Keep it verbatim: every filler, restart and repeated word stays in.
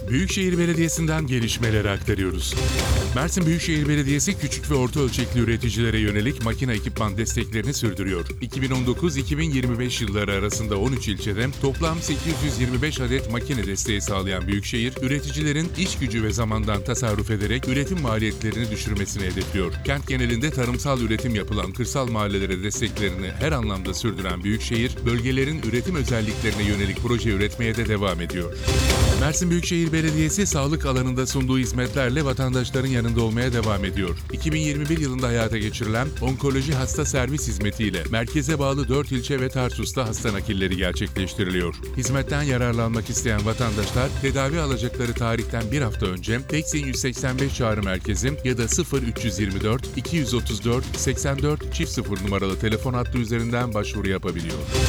Büyükşehir Belediyesi'nden gelişmeleri aktarıyoruz. Mersin Büyükşehir Belediyesi küçük ve orta ölçekli üreticilere yönelik makine ekipman desteklerini sürdürüyor. iki bin on dokuz iki bin yirmi beş yılları arasında on üç ilçede toplam sekiz yüz yirmi beş adet makine desteği sağlayan Büyükşehir, üreticilerin iş gücü ve zamandan tasarruf ederek üretim maliyetlerini düşürmesini hedefliyor. Kent genelinde tarımsal üretim yapılan kırsal mahallelere desteklerini her anlamda sürdüren Büyükşehir, bölgelerin üretim özelliklerine yönelik proje üretmeye de devam ediyor. Mersin Büyükşehir Belediyesi sağlık alanında sunduğu hizmetlerle vatandaşların yanında olmaya devam ediyor. iki bin yirmi bir yılında hayata geçirilen onkoloji hasta servis hizmetiyle merkeze bağlı dört ilçe ve Tarsus'ta hasta nakilleri gerçekleştiriliyor. Hizmetten yararlanmak isteyen vatandaşlar tedavi alacakları tarihten bir hafta önce Teksin yüz seksen beş çağrı merkezi ya da sıfır üç yüz yirmi dört iki yüz otuz dört seksen dört sıfır numaralı telefon hattı üzerinden başvuru yapabiliyor.